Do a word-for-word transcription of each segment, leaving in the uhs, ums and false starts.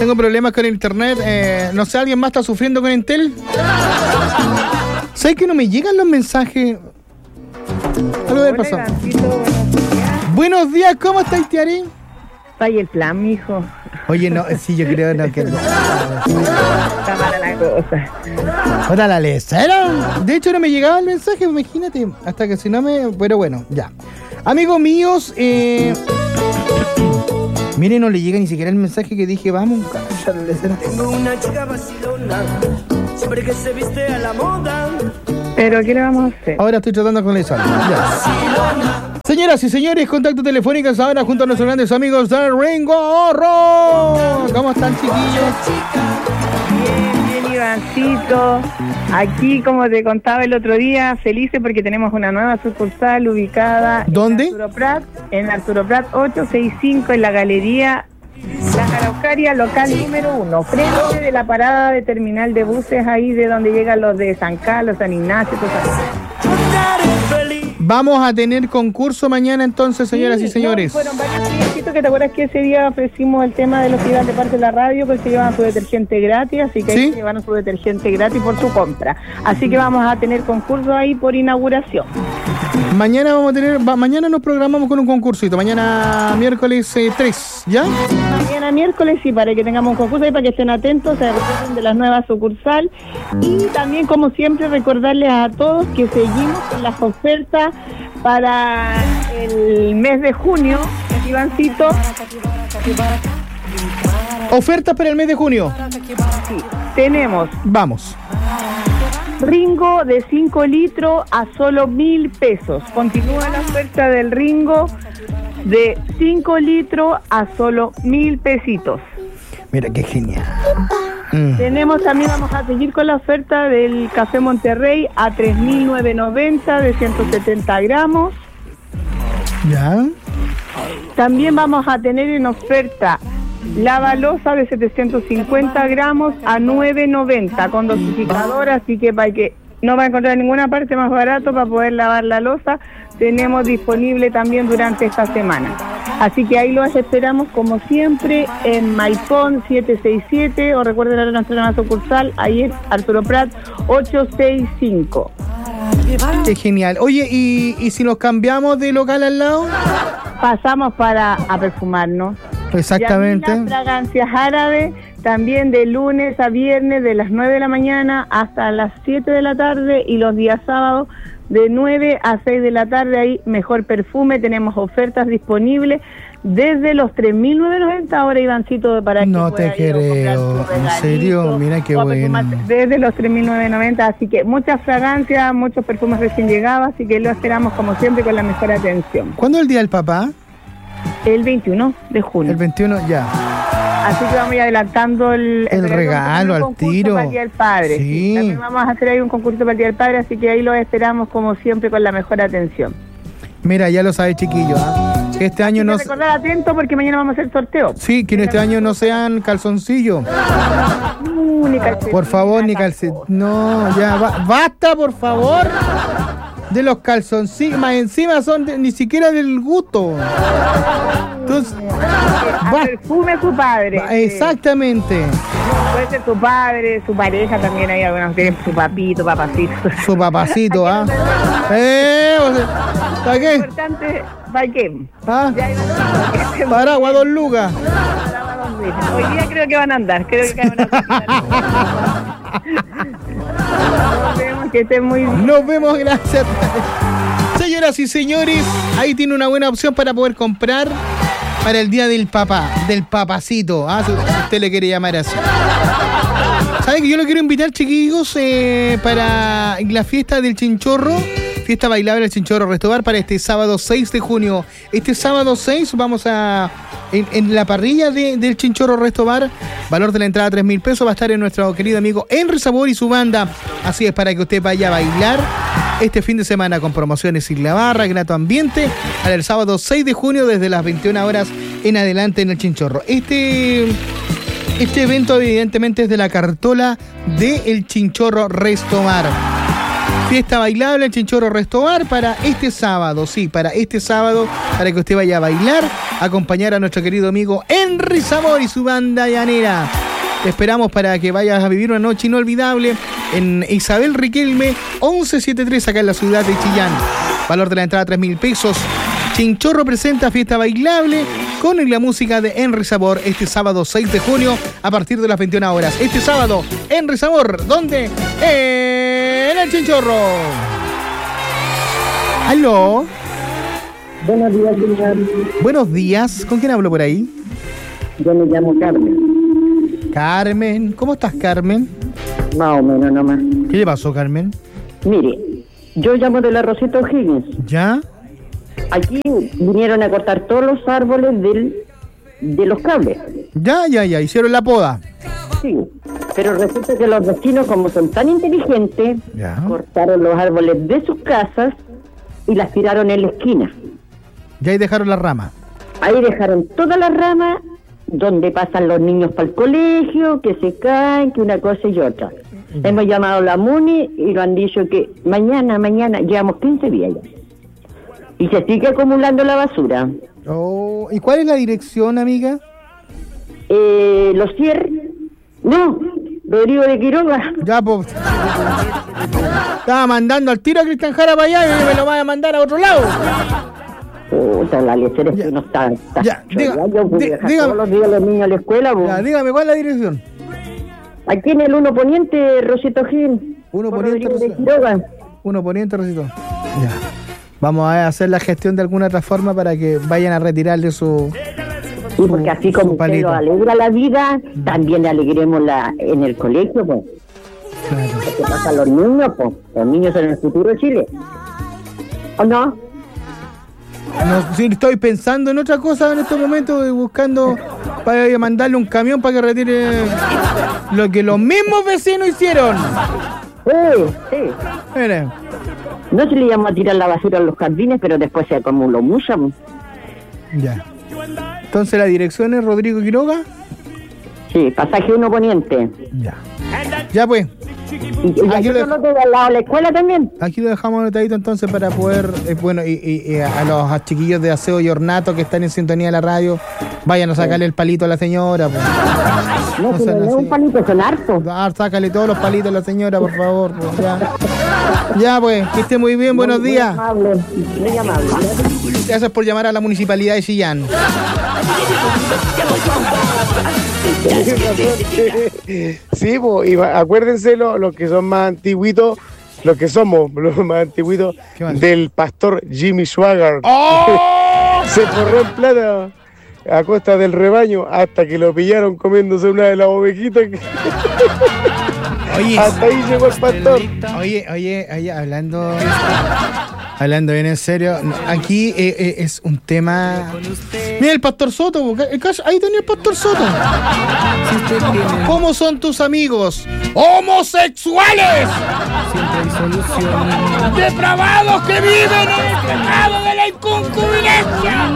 tengo problemas con el internet. Eh, no sé, ¿alguien más está sufriendo con Entel? ¿Sabes que no me llegan los mensajes? Algo debe pasar. Buenos días, ¿cómo estáis, Tiari? Falla el plan, mijo. Oye, no, sí, yo creo no, que no. Está mala la cosa. Ahora la lecera. De hecho, no me llegaba el mensaje, imagínate. Hasta que si no me... Pero bueno, ya. Amigos míos, eh... miren, no le llega ni siquiera el mensaje que dije, vamos, calla la lecera. Tengo una chica vacilona, siempre que se viste a la moda. Pero, ¿qué le vamos a hacer? Ahora estoy tratando con eso. Ya. Señoras y señores, contacto telefónicos ahora junto a nuestros grandes amigos de Ringo Horro. ¿Cómo están, chiquillos? Bien, bien, Ivancito. Aquí, como te contaba el otro día, felices porque tenemos una nueva sucursal ubicada... ¿Dónde? En Arturo Prat, en Arturo Prat ochocientos sesenta y cinco, en la Galería La Araucaria, local número uno, frente de la parada de terminal de buses, ahí de donde llegan los de San Carlos, San Ignacio, todo eso. Vamos a tener concurso mañana entonces, señoras Sí, y señores. No, fueron varios clientitos que te acuerdas que ese día ofrecimos el tema de los que iban de parte de la radio, que se llevaban su detergente gratis, así que ¿Sí? ahí se llevaron su detergente gratis por su compra. Así que vamos a tener concurso ahí por inauguración. Mañana vamos a tener, va, mañana nos programamos con un concursito, mañana miércoles eh, tres, ¿ya? Mañana miércoles sí, para que tengamos un concurso ahí, para que estén atentos, se recuerden de la nueva sucursal. Y también, como siempre, recordarles a todos que seguimos con las ofertas para el mes de junio, Ivancito. Ofertas para el mes de junio. Sí, tenemos Vamos. Ringo de cinco litros a solo mil pesos. Continúa la oferta del Ringo de cinco litros a solo mil pesitos. Mira qué genial. Mm. Tenemos también, vamos a seguir con la oferta del Café Monterrey a tres mil novecientos noventa de ciento setenta gramos. ¿Ya? También vamos a tener en oferta la balosa de setecientos cincuenta gramos a nueve noventa con dosificador, así que para que no va a encontrar en ninguna parte más barato para poder lavar la loza, tenemos disponible también durante esta semana. Así que ahí los esperamos como siempre en Maipón setecientos sesenta y siete, o recuerden ahora nuestra nueva sucursal, ahí es Arturo Prat ochocientos sesenta y cinco. Qué genial. Oye, ¿y, y si nos cambiamos de local al lado? Pasamos para a perfumarnos. Exactamente. Yamina Fragancias Árabes, también de lunes a viernes de las nueve de la mañana hasta las siete de la tarde, y los días sábados de nueve a seis de la tarde. Ahí mejor perfume, tenemos ofertas disponibles desde los tres mil novecientos noventa. Ahora, Ivancito, para que No te creo, en serio, mira qué bueno. Desde los tres mil novecientos noventa, así que muchas fragancias, muchos perfumes recién llegados, así que lo esperamos como siempre con la mejor atención. ¿Cuándo es el día del papá? El veintiuno de junio. El veintiuno, ya. Así que vamos a ir adelantando el, el, el regalo al tiro. Para el Día del Padre. Sí. También vamos a hacer ahí un concurso para el Día del Padre, así que ahí lo esperamos como siempre con la mejor atención. Mira, ya lo sabes, chiquillos, ¿eh? Que este año no... Recordar atento porque mañana vamos a hacer sorteo. Sí, que en este año no sean calzoncillos. Uh, ni calcetín. Por favor, ni calcetín. No, ya, ba- basta, por favor. De los calzoncillos, más encima son de, ni siquiera del gusto. Entonces, a va, perfume su padre. va, exactamente. Puede ser su padre, su pareja también, hay algunos que tienen su papito, papacito. Su papacito, ¿ah? ¿Eh? O sea, ¿para Lo qué? importante, ¿para qué? ¿Ah? Ya iba a- Paraguas, dos lucas. Hoy día creo que van a andar, creo que van a andar. Nos vemos, que estén muy bien. Nos vemos, gracias. Señoras y señores, ahí tiene una buena opción para poder comprar para el día del papá, del papacito, ¿ah? Si usted le quiere llamar así. ¿Sabe que yo lo quiero invitar, chiquillos, eh, para la fiesta del Chinchorro? Fiesta bailable del Chinchorro Restobar para este sábado seis de junio. Este sábado seis vamos a... En, en la parrilla de, del Chinchorro Restobar, valor de la entrada tres mil pesos, va a estar en nuestro querido amigo Henry Sabor y su banda. Así es, para que usted vaya a bailar este fin de semana con promociones sin la barra, grato ambiente, para el sábado seis de junio desde las veintiuna horas en adelante en el Chinchorro. Este... Este evento evidentemente es de la cartola de El Chinchorro Restobar. Fiesta bailable en Chinchorro Restobar para este sábado, sí, para este sábado, para que usted vaya a bailar, acompañar a nuestro querido amigo Henry Sabor y su banda llanera. Te esperamos para que vayas a vivir una noche inolvidable en Isabel Riquelme once setenta y tres, acá en la ciudad de Chillán. Valor de la entrada tres mil pesos. Chinchorro presenta fiesta bailable con la música de Henry Sabor este sábado seis de junio a partir de las veintiuna horas. Este sábado, Henry Sabor, ¿dónde? En el Chinchorro. ¿Aló? Buenos días, señor. Buenos días. ¿Con quién hablo por ahí? Yo me llamo Carmen. Carmen. ¿Cómo estás, Carmen? Más o menos nomás. ¿Qué le pasó, Carmen? Mire, yo llamo de la Rosita O'Higgins. ¿Ya? Aquí vinieron a cortar todos los árboles del, de los cables. Ya, ya, ya. Hicieron la poda. Sí, pero resulta que los vecinos, como son tan inteligentes, Ya. cortaron los árboles de sus casas y las tiraron en la esquina. Ya ahí dejaron la rama. Ahí dejaron todas las ramas donde pasan los niños para el colegio, que se caen, que una cosa y otra. Ya. Hemos llamado a la MUNI y lo han dicho que mañana, mañana, llevamos quince días ya. Y se sigue acumulando la basura. Oh, ¿y cuál es la dirección, amiga? Eh, los cierres... No, Rodrigo de Quiroga. Ya, pues. Estaba mandando al tiro a Cristian Jara para allá y me lo va a mandar a otro lado. Puta, la lecera es Ya. que no está... está Ya, diga- ya, yo voy di- a dejar dígame. todos los días a los niños a la escuela. Bo. Ya, dígame, ¿cuál es la dirección? Aquí en el uno Poniente, Rosito Gil. Uno por Poniente, Rodrigo de Rosito. Quiroga. Uno poniente, Rosito. Ya. Vamos a hacer la gestión de alguna otra forma para que vayan a retirarle su... Sí, porque así su como usted palito. lo alegra la vida, también le alegremos la, en el colegio, pues. Claro. ¿Qué pasa a los niños, pues? Los niños son el futuro de Chile. ¿O no? No, sí, estoy pensando en otra cosa en estos momentos y buscando para mandarle un camión para que retire lo que los mismos vecinos hicieron. Sí, sí. Mire. No se le llama a tirar la basura en los jardines, pero después se acumuló mucha. pues. Ya. Entonces la dirección es Rodrigo Quiroga. Sí, pasaje uno Poniente. Ya. Ya pues. Y, y Aquí aquí lo- lo de al lado de la escuela también. Aquí lo dejamos anotadito entonces para poder, eh, bueno, y, y- y a los a chiquillos de aseo y ornato que están en sintonía de la radio, vayan a sacarle el palito a la señora. Pues. No, No si sean no es así. un palito, son hartos. Ah, sácale todos los palitos a la señora, por favor. Pues, ya. Ya pues, que esté muy bien, buenos Muy- días. Muy amable, muy amable. Gracias por llamar a la municipalidad de Chillán. Sí, po, y va- acuérdense lo- los que son más antiguitos, los que somos los más antiguitos, ¿Qué más? del pastor Jimmy Swaggart. ¡Oh! Se forró en plata a costa del rebaño hasta que lo pillaron comiéndose una de las ovejitas. que- Oye, Hasta ahí llegó el pastor. oye, oye, oye, hablando, hablando bien en serio, no, aquí eh, eh, es un tema. Mira el Pastor Soto, porque el caso- ahí tenía el Pastor Soto. ¿Cómo son tus amigos? ¡Homosexuales! ¡Depravados que viven en el pecado de la inconcubinencia!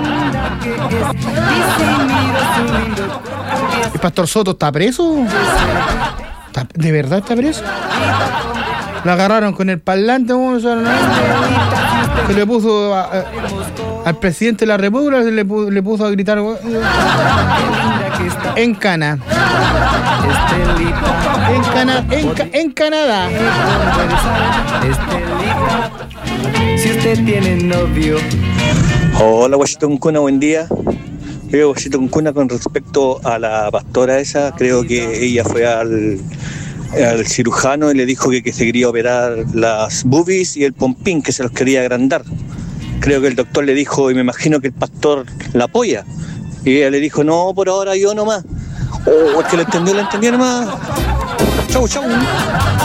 ¿El Pastor Soto está preso? ¿Está- ¿De verdad está preso? Lo agarraron con el parlante, ¿cómo se llama? Se le puso a- a- al presidente de la República, se le, pu- le puso a gritar en Cana. En, Cana en, Ca- en Canadá. Si usted tiene novio, Hola, Washington Cuna, buen día. Yo, Washington Cuna, con respecto a la pastora esa, creo que ella fue al, al cirujano y le dijo que, que se quería operar las boobies y el pompín, que se los quería agrandar. Creo que el doctor le dijo, y me imagino que el pastor la apoya. Y ella le dijo, no, por ahora yo nomás. Oh, es que lo entendió, lo entendió nomás. Chau, chau.